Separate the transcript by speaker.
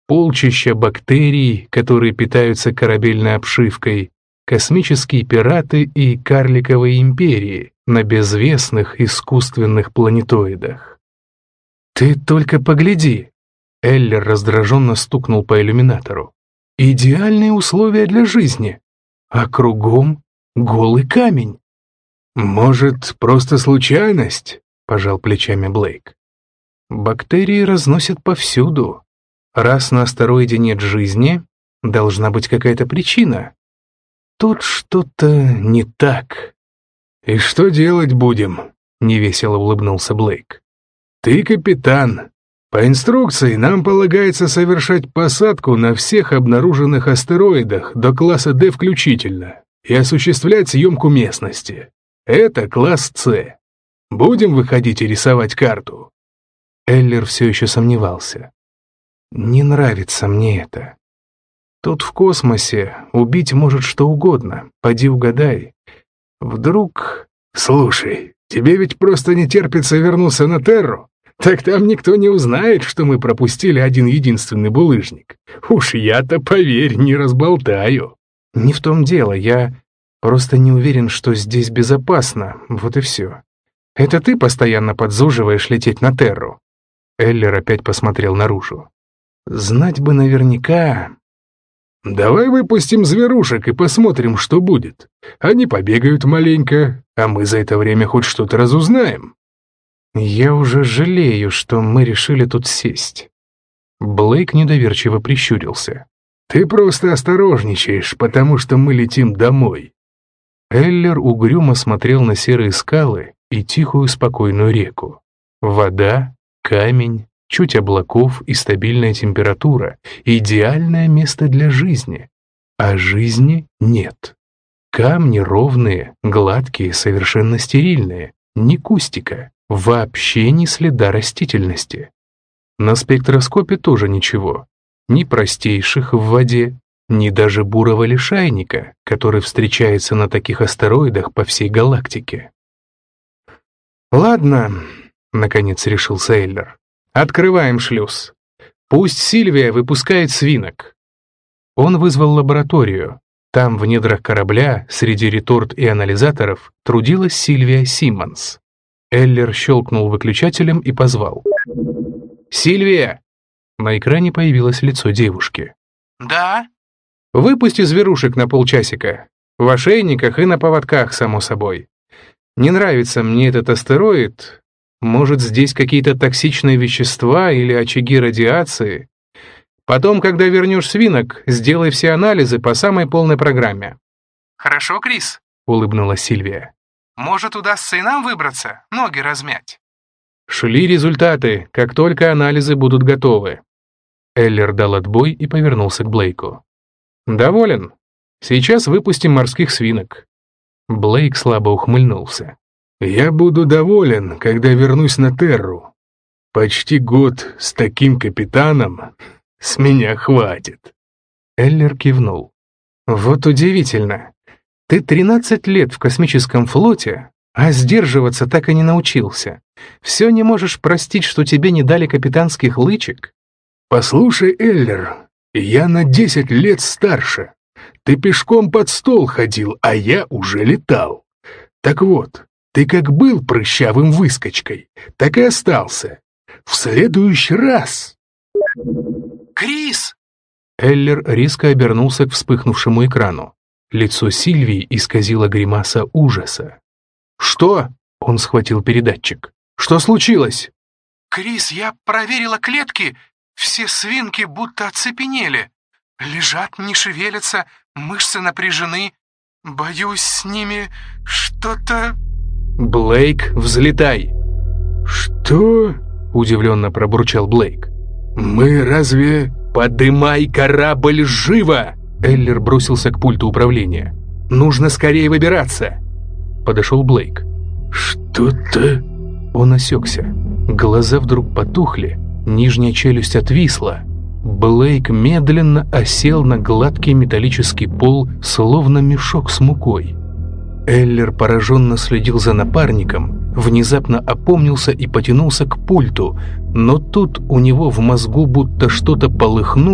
Speaker 1: полчища бактерий, которые питаются корабельной обшивкой, космические пираты и карликовые империи на безвестных искусственных планетоидах. «Ты только погляди!» Эллер раздраженно стукнул по иллюминатору. «Идеальные условия для жизни, а кругом голый камень». «Может, просто случайность?» — пожал плечами Блейк. «Бактерии разносят повсюду. Раз на астероиде нет жизни, должна быть какая-то причина. Тут что-то не так». «И что делать будем?» — невесело улыбнулся Блейк. «Ты капитан. По инструкции нам полагается совершать посадку на всех обнаруженных астероидах до класса D включительно и осуществлять съемку местности. Это класс С. Будем выходить и рисовать карту?» Эллер все еще сомневался. «Не нравится мне это. Тут в космосе убить может что угодно, поди угадай. Вдруг...» «Слушай, тебе ведь просто не терпится вернуться на Терру? Так там никто не узнает, что мы пропустили один единственный булыжник. Уж я-то, поверь, не разболтаю». «Не в том дело, я просто не уверен, что здесь безопасно, вот и все. Это ты постоянно подзуживаешь лететь на Терру?» Эллер опять посмотрел наружу. «Знать бы наверняка...» «Давай выпустим зверушек и посмотрим, что будет. Они побегают маленько, а мы за это время хоть что-то разузнаем». «Я уже жалею, что мы решили тут сесть». Блейк недоверчиво прищурился. «Ты просто осторожничаешь, потому что мы летим домой». Эллер угрюмо смотрел на серые скалы и тихую спокойную реку. Вода, камень, чуть облаков и стабильная температура — идеальное место для жизни. А жизни нет. Камни ровные, гладкие, совершенно стерильные, ни кустика, вообще ни следа растительности. На спектроскопе тоже ничего, ни простейших в воде, ни даже бурого лишайника, который встречается на таких астероидах по всей галактике. «Ладно», — наконец решился Эллер. «Открываем шлюз. Пусть Сильвия выпускает свинок». Он вызвал лабораторию. Там, в недрах корабля, среди реторт и анализаторов, трудилась Сильвия Симмонс. Эллер щелкнул выключателем и позвал. «Сильвия!» На экране появилось лицо девушки.
Speaker 2: «Да?»
Speaker 1: «Выпусти зверушек на полчасика. В ошейниках и на поводках, само собой. Не нравится мне этот астероид. Может, здесь какие-то токсичные вещества или очаги радиации. Потом, когда вернешь свинок, сделай все анализы по самой полной программе».
Speaker 2: «Хорошо, Крис»,
Speaker 1: — улыбнулась Сильвия.
Speaker 2: «Может, удастся и нам выбраться, ноги размять?»
Speaker 1: «Шли результаты, как только анализы будут готовы». Эллер дал отбой и повернулся к Блейку. «Доволен? Сейчас выпустим морских свинок». Блейк слабо ухмыльнулся. «Я буду доволен, когда вернусь на Терру. Почти год с таким капитаном с меня хватит». Эллер кивнул. «Вот удивительно. Ты 13 лет в космическом флоте, а сдерживаться так и не научился. Все не можешь простить, что тебе не дали капитанских лычек?»
Speaker 3: «Послушай, Эллер, я на 10 лет старше. Ты пешком под стол ходил, а я уже летал. Так вот, ты как был прыщавым выскочкой, так и остался. В следующий раз...»
Speaker 2: «Крис!»
Speaker 1: Эллер резко обернулся к вспыхнувшему экрану. Лицо Сильвии исказило гримаса ужаса. «Что?» — он схватил передатчик. «Что случилось?»
Speaker 2: «Крис, я проверила клетки. Все свинки будто оцепенели. Лежат, не шевелятся, мышцы напряжены. Боюсь, с ними что-то...»
Speaker 1: «Блейк, взлетай!»
Speaker 3: «Что?»
Speaker 1: — удивленно пробурчал Блейк.
Speaker 3: «Мы разве...»
Speaker 1: «Подымай корабль живо!» Эллер бросился к пульту управления. «Нужно скорее выбираться!» Подошел Блейк.
Speaker 3: «Что-то...»
Speaker 1: Он осекся. Глаза вдруг потухли, нижняя челюсть отвисла. Блейк медленно осел на гладкий металлический пол, словно мешок с мукой. Эллер пораженно следил за напарником, внезапно опомнился и потянулся к пульту, но тут у него в мозгу будто что-то полыхнуло,